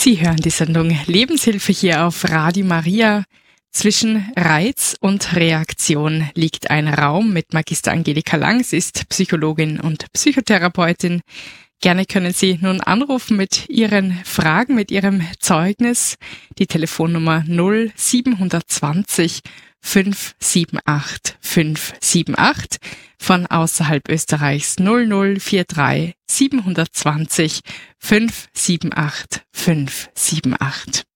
Sie hören die Sendung Lebenshilfe hier auf Radio Maria. Zwischen Reiz und Reaktion liegt ein Raum mit Magister Angelika Lang. Sie ist Psychologin und Psychotherapeutin. Gerne können Sie nun anrufen mit Ihren Fragen, mit Ihrem Zeugnis. Die Telefonnummer 0720 578 578. Von außerhalb Österreichs 0043 720 578 578.